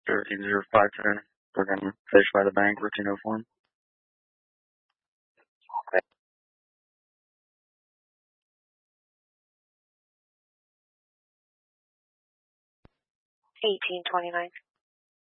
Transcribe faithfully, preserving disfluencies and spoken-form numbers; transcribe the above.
eight zero five ten. We're going to fish by the bank, routine form. eighteen twenty-nine.